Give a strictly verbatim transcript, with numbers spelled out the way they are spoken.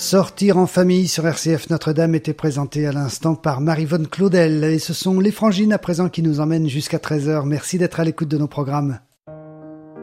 Sortir en famille sur R C F Notre-Dame était présenté à l'instant par Marie-Vonne Claudel et ce sont les Frangines à présent qui nous emmènent jusqu'à treize heures. Merci d'être à l'écoute de nos programmes.